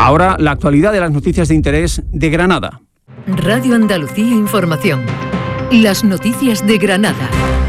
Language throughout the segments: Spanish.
Ahora la actualidad de las noticias de interés de Granada. Radio Andalucía Información. Las noticias de Granada.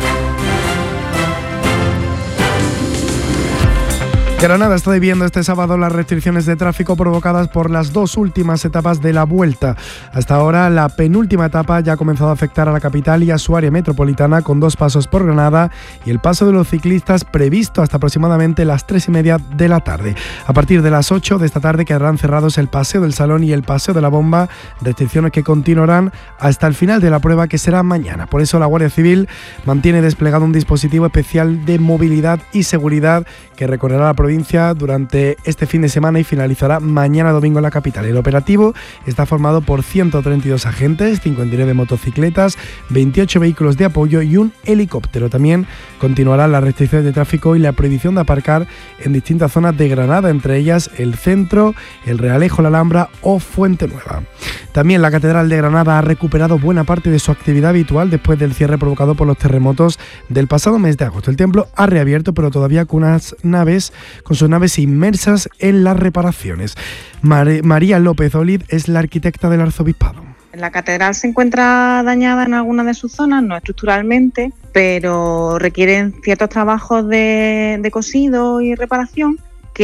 Granada está viviendo este sábado las restricciones de tráfico provocadas por las dos últimas etapas de la Vuelta. Hasta ahora, la penúltima etapa ya ha comenzado a afectar a la capital y a su área metropolitana, con 2 pasos por Granada y el paso de los ciclistas previsto hasta aproximadamente las 3:30 de la tarde. A partir de las 8 de esta tarde quedarán cerrados el Paseo del Salón y el Paseo de la Bomba, restricciones que continuarán hasta el final de la prueba, que será mañana. Por eso la Guardia Civil mantiene desplegado un dispositivo especial de movilidad y seguridad que recorrerá la provincia durante este fin de semana y finalizará mañana domingo en la capital. El operativo está formado por 132 agentes, 59 motocicletas, 28 vehículos de apoyo y un helicóptero. También continuarán las restricciones de tráfico y la prohibición de aparcar en distintas zonas de Granada, entre ellas el centro, el Realejo, la Alhambra o Fuente Nueva. También la Catedral de Granada ha recuperado buena parte de su actividad habitual después del cierre provocado por los terremotos del pasado mes de agosto. El templo ha reabierto, pero todavía con sus naves inmersas en las reparaciones. María López Olid es la arquitecta del arzobispado. La catedral se encuentra dañada en algunas de sus zonas, no estructuralmente, pero requieren ciertos trabajos de cosido y reparación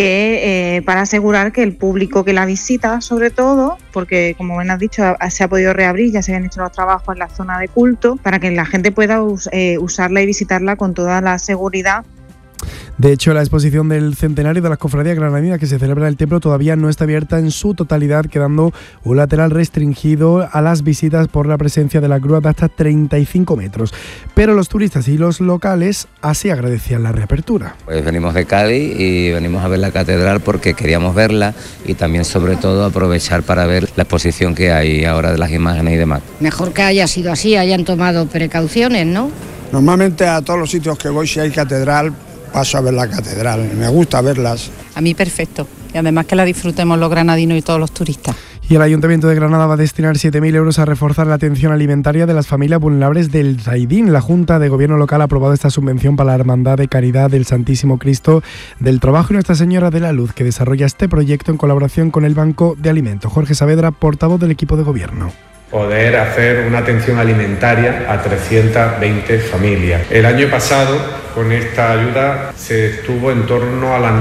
que para asegurar que el público que la visita, sobre todo, porque como bien has dicho, se ha podido reabrir, ya se han hecho los trabajos en la zona de culto, para que la gente pueda usarla y visitarla con toda la seguridad. De hecho, la exposición del centenario de las cofradías granadinas que se celebra en el templo todavía no está abierta en su totalidad, quedando un lateral restringido a las visitas por la presencia de la grúa de hasta 35 metros. Pero los turistas y los locales así agradecían la reapertura. Pues venimos de Cádiz y venimos a ver la catedral porque queríamos verla y también, sobre todo, aprovechar para ver la exposición que hay ahora de las imágenes y demás. Mejor que haya sido así, hayan tomado precauciones, ¿no? Normalmente a todos los sitios que voy, si hay catedral, paso a ver la catedral, me gusta verlas. A mí perfecto, y además que la disfrutemos los granadinos y todos los turistas. Y el Ayuntamiento de Granada va a destinar 7.000 euros a reforzar la atención alimentaria de las familias vulnerables del Zaidín. La Junta de Gobierno Local ha aprobado esta subvención para la Hermandad de Caridad del Santísimo Cristo del Trabajo y Nuestra Señora de la Luz, que desarrolla este proyecto en colaboración con el Banco de Alimentos. Jorge Saavedra, portavoz del equipo de Gobierno. Poder hacer una atención alimentaria a 320 familias. El año pasado, con esta ayuda, se estuvo en torno a las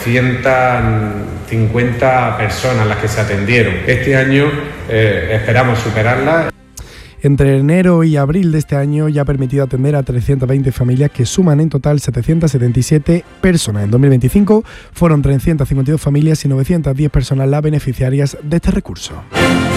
950 personas las que se atendieron. Este año esperamos superarla. Entre enero y abril de este año ya ha permitido atender a 320 familias que suman en total 777 personas. En 2025 fueron 352 familias y 910 personas las beneficiarias de este recurso.